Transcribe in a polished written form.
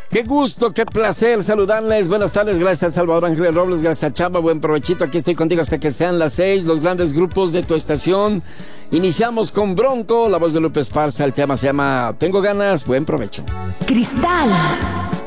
Qué gusto, qué placer saludarles. Buenas tardes, gracias a Salvador Ángel Robles, gracias a Chamba, buen provechito. Aquí estoy contigo hasta que sean las 6, los grandes grupos de tu estación. Iniciamos con Bronco, la voz de Lupe Esparza. El tema se llama Tengo ganas, buen provecho. Cristal